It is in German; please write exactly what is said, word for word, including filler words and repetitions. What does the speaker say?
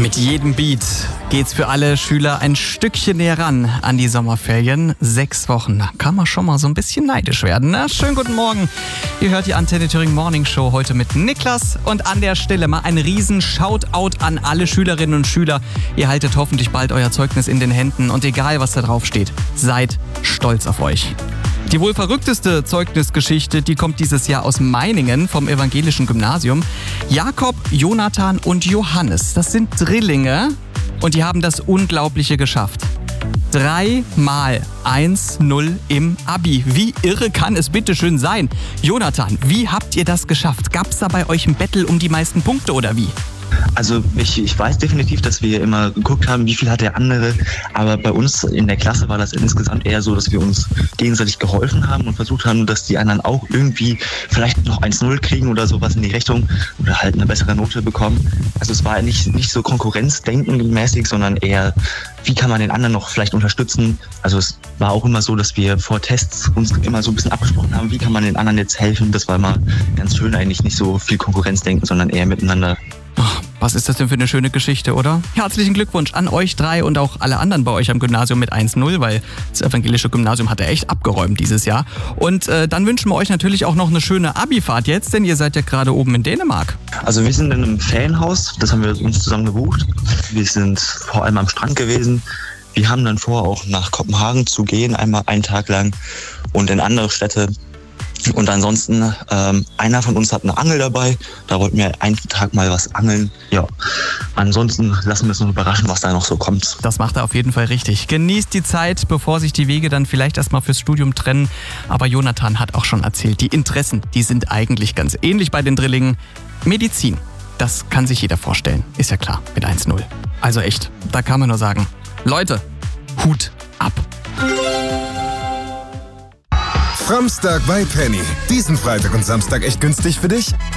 Mit jedem Beat geht's für alle Schüler ein Stückchen näher ran an die Sommerferien. Sechs Wochen, da kann man schon mal so ein bisschen neidisch werden. Na, schönen guten Morgen. Ihr hört die Antenne Thüringen Morning Show heute mit Niklas. Und an der Stelle mal ein riesen Shoutout an alle Schülerinnen und Schüler. Ihr haltet hoffentlich bald euer Zeugnis in den Händen. Und egal, was da drauf steht, seid stolz auf euch. Die wohl verrückteste Zeugnisgeschichte, die kommt dieses Jahr aus Meiningen vom evangelischen Gymnasium. Jakob, Jonathan und Johannes, das sind Drillinge und die haben das Unglaubliche geschafft. Dreimal eins null im Abi. Wie irre kann es bitte schön sein? Jonathan, wie habt ihr das geschafft? Gab's da bei euch ein Battle um die meisten Punkte oder wie? Also ich, ich weiß definitiv, dass wir immer geguckt haben, wie viel hat der andere, aber bei uns in der Klasse war das insgesamt eher so, dass wir uns gegenseitig geholfen haben und versucht haben, dass die anderen auch irgendwie vielleicht noch eins null kriegen oder sowas in die Richtung oder halt eine bessere Note bekommen. Also es war nicht, nicht so konkurrenzdenkenmäßig, sondern eher, wie kann man den anderen noch vielleicht unterstützen. Also es war auch immer so, dass wir vor Tests uns immer so ein bisschen abgesprochen haben, wie kann man den anderen jetzt helfen. Das war immer ganz schön, eigentlich nicht so viel Konkurrenzdenken, sondern eher miteinander. Ach, was ist das denn für eine schöne Geschichte, oder? Herzlichen Glückwunsch an euch drei und auch alle anderen bei euch am Gymnasium mit eins null, weil das evangelische Gymnasium hat ja echt abgeräumt dieses Jahr. Und äh, dann wünschen wir euch natürlich auch noch eine schöne Abifahrt jetzt, denn ihr seid ja gerade oben in Dänemark. Also wir sind in einem Ferienhaus, das haben wir uns zusammen gebucht. Wir sind vor allem am Strand gewesen. Wir haben dann vor, auch nach Kopenhagen zu gehen, einmal einen Tag lang und in andere Städte. Und ansonsten, ähm, einer von uns hat eine Angel dabei. Da wollten wir einen Tag mal was angeln. Ja, ansonsten lassen wir uns noch überraschen, was da noch so kommt. Das macht er auf jeden Fall richtig. Genießt die Zeit, bevor sich die Wege dann vielleicht erstmal fürs Studium trennen. Aber Jonathan hat auch schon erzählt, die Interessen, die sind eigentlich ganz ähnlich bei den Drillingen. Medizin, das kann sich jeder vorstellen. Ist ja klar, mit eins null. Also echt, da kann man nur sagen, Leute, Hut ab. Framstag bei Penny. Diesen Freitag und Samstag echt günstig für dich?